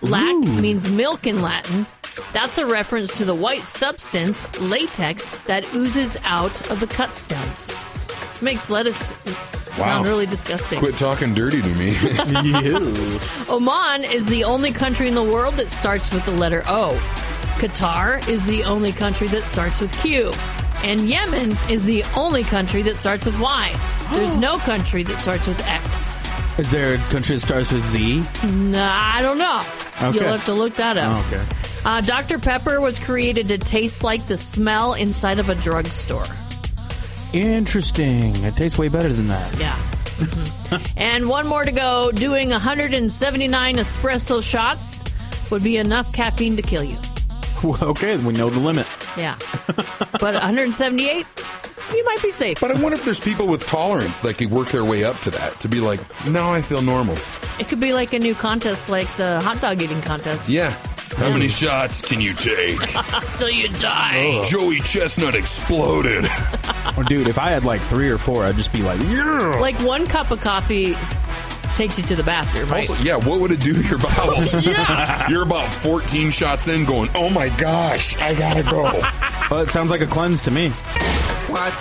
Lac means milk in Latin. That's a reference to the white substance, latex, that oozes out of the cut stems. Makes lettuce sound really disgusting. Quit talking dirty to me. Oman is the only country in the world that starts with the letter O. Qatar is the only country that starts with Q. And Yemen is the only country that starts with Y. There's no country that starts with X. Is there a country that starts with Z? Nah, I don't know. Okay. You'll have to look that up. Oh, okay. Dr. Pepper was created to taste like the smell inside of a drugstore. Interesting. It tastes way better than that. Yeah. Mm-hmm. And one more to go. Doing 179 espresso shots would be enough caffeine to kill you. Okay, we know the limit. Yeah. But 178, you might be safe. But I wonder if there's people with tolerance that could work their way up to that, to be like, now I feel normal. It could be like a new contest, like the hot dog eating contest. Yeah. How many shots can you take? Till you die. Joey Chestnut exploded. Oh, dude, if I had like 3 or 4, I'd just be like, yeah. Like 1 cup of coffee takes you to the bathroom, right? Also, yeah, what would it do to your bowels? Yeah. You're about 14 shots in going, oh my gosh, I gotta go. Well, it sounds like a cleanse to me. What